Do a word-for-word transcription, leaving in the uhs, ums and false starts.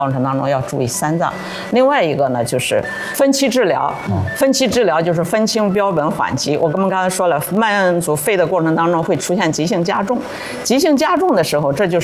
过程当中要注意三脏，另外一个呢就是分期治疗。分期治疗就是分清标本缓急。我们刚才说了，慢阻肺的过程当中会出现急性加重，急性加重的时候，这就是